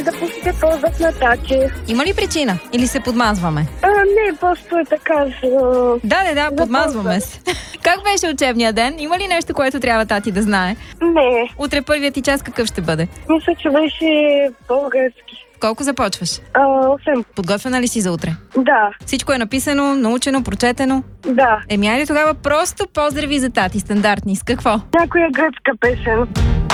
Да пустите ползват на тати. Има ли причина? Или се подмазваме? Не, просто е така за... Да, подмазваме се. Как беше учебния ден? Има ли нещо, което трябва тати да знае? Не, Утре първият ти час какъв ще бъде? мисля, че беше български. Колко започваш? 8. Подготвена ли си за утре? Да, Всичко е написано, научено, прочетено? да. Айде тогава просто поздрави за тати, стандартни. С какво? Някоя гръцка песен.